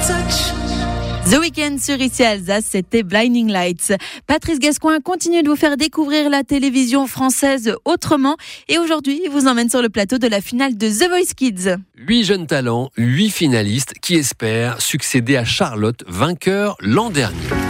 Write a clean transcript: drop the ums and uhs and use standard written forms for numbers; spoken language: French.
The Weeknd sur ici Alsace, c'était Blinding Lights. Patrice Gascoigne continue de vous faire découvrir la télévision française autrement. Et aujourd'hui, il vous emmène sur le plateau de la finale de The Voice Kids. 8 jeunes talents, 8 finalistes qui espèrent succéder à Charlotte, vainqueur l'an dernier.